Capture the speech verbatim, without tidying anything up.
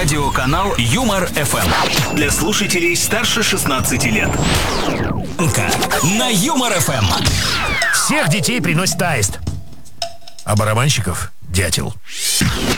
Радиоканал Юмор эф эм. Для слушателей старше шестнадцати лет. На Юмор эф эм. Всех детей приносит аист, а барабанщиков — дятел.